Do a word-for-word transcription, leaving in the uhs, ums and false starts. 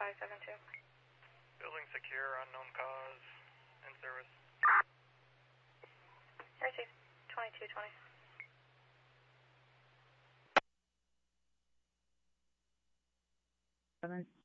five seven two. Building secure, unknown cause, in service. Received, twenty-two twenty. Seven.